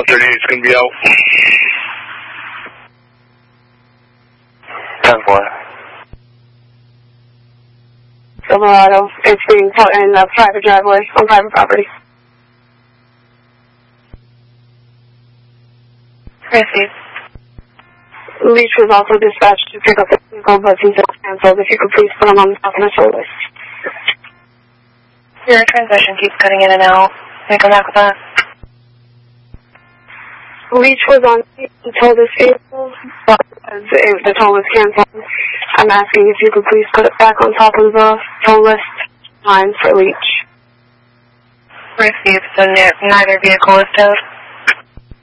38's going to be out. 10-4. Silverado. It's being put in a private driveway on private property. Received. Leach was also dispatched to pick up the vehicle, but since it's canceled, if you could please put him on the top of the show list. Your transmission keeps cutting in and out. Can I come back with that? Leach was on to tow this vehicle, but if the tow was canceled, I'm asking if you could please put it back on top of the tow list line for Leach. Received. So neither vehicle is towed?